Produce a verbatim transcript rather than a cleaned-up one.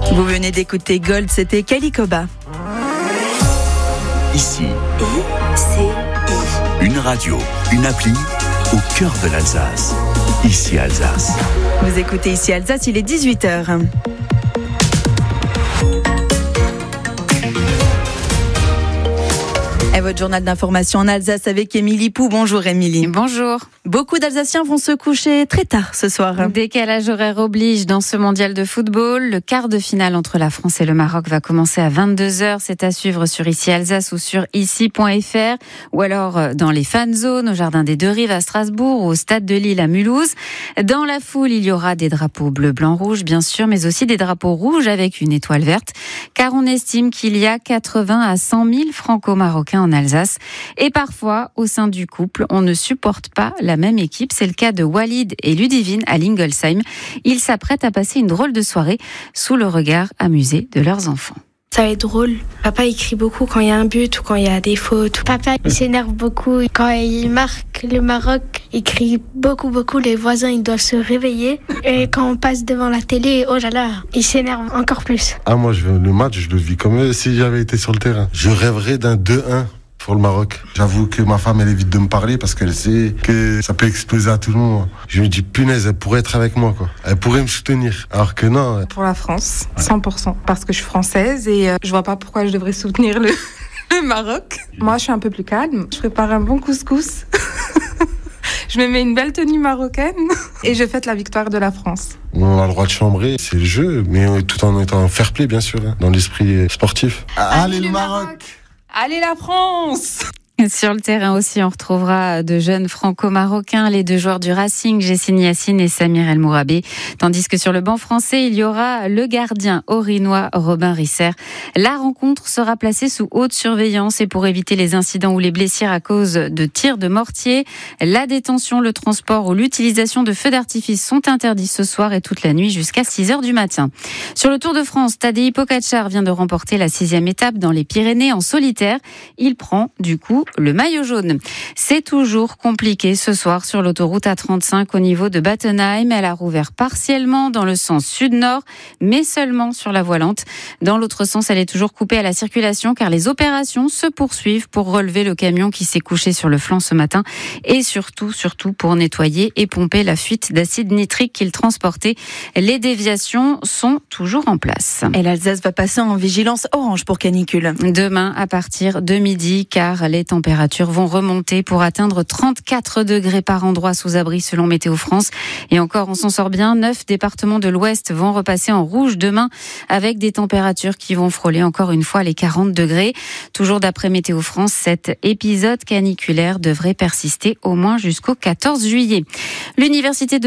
Vous venez d'écouter Gold, c'était Kalikoba. Ici, I, C, I. une radio, une appli au cœur de l'Alsace. Ici Alsace. Vous écoutez Ici Alsace, il est dix-huit heures. Et votre journal d'information en Alsace avec Émilie Pou. Bonjour Émilie. Bonjour. Beaucoup d'Alsaciens vont se coucher très tard ce soir. Décalage horaire oblige dans ce mondial de football. Le quart de finale entre la France et le Maroc va commencer à vingt-deux heures. C'est à suivre sur Ici Alsace ou sur ici point f r ou alors dans les fan zones au Jardin des Deux Rives à Strasbourg ou au Stade de Lille à Mulhouse. Dans la foule, il y aura des drapeaux bleu, blanc, rouge bien sûr, mais aussi des drapeaux rouges avec une étoile verte, car on estime qu'il y a quatre-vingts à cent mille franco-marocains en Alsace. Et parfois, au sein du couple, on ne supporte pas la même équipe. C'est le cas de Walid et Ludivine à Lingolsheim. Ils s'apprêtent à passer une drôle de soirée sous le regard amusé de leurs enfants. Ça va être drôle. Papa il crie beaucoup quand il y a un but ou quand il y a des fautes. Papa il s'énerve beaucoup quand il marque le Maroc. Il crie beaucoup beaucoup. Les voisins ils doivent se réveiller. Et quand on passe devant la télé, oh là là, il s'énerve encore plus. Ah moi je, le match je le vis comme si j'avais été sur le terrain. Je rêverais d'un deux un. Pour le Maroc. J'avoue que ma femme elle évite de me parler parce qu'elle sait que ça peut exploser à tout le monde. Je me dis punaise, elle pourrait être avec moi quoi. Elle pourrait me soutenir. Alors que non. Pour la France, cent pour cent. Parce que je suis française et euh, je vois pas pourquoi je devrais soutenir le, le Maroc. Moi je suis un peu plus calme. Je prépare un bon couscous. Je me mets une belle tenue marocaine et je fête la victoire de la France. On a le droit de chambrer, c'est le jeu, mais tout en étant fair play bien sûr, hein, dans l'esprit sportif. Allez, Allez le Maroc, Maroc. Allez la France! Sur le terrain aussi, on retrouvera de jeunes franco-marocains, les deux joueurs du Racing, Jessine Yassine et Samir El Mourabé. Tandis que sur le banc français, il y aura le gardien orinois Robin Risser. La rencontre sera placée sous haute surveillance et pour éviter les incidents ou les blessures à cause de tirs de mortier, la détention, le transport ou l'utilisation de feux d'artifice sont interdits ce soir et toute la nuit jusqu'à six heures du matin. Sur le Tour de France, Tadej Pogačar vient de remporter la sixième étape dans les Pyrénées en solitaire. Il prend du coup le maillot jaune. C'est toujours compliqué ce soir sur l'autoroute A trente-cinq au niveau de Battenheim. Elle a rouvert partiellement dans le sens sud-nord, mais seulement sur la voie lente. Dans l'autre sens, elle est toujours coupée à la circulation car les opérations se poursuivent pour relever le camion qui s'est couché sur le flanc ce matin et surtout, surtout pour nettoyer et pomper la fuite d'acide nitrique qu'il transportait. Les déviations sont toujours en place. Et l'Alsace va passer en vigilance orange pour canicule. Demain à partir de midi, car les températures vont remonter pour atteindre trente-quatre degrés par endroit sous abri selon Météo France. Et encore, on s'en sort bien. Neuf départements de l'Ouest vont repasser en rouge demain avec des températures qui vont frôler encore une fois les quarante degrés. Toujours d'après Météo France, cet épisode caniculaire devrait persister au moins jusqu'au quatorze juillet. L'université de